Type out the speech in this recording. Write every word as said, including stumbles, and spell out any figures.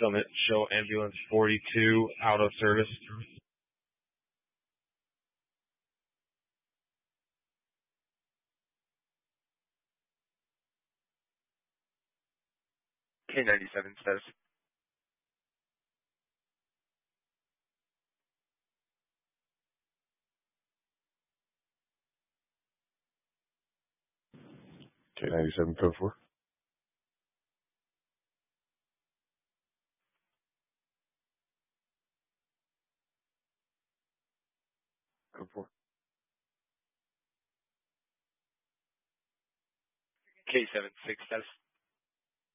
Summit, show ambulance forty-two out of service. K ninety-seven status. K ninety-seven code four. Code four. K seven six status.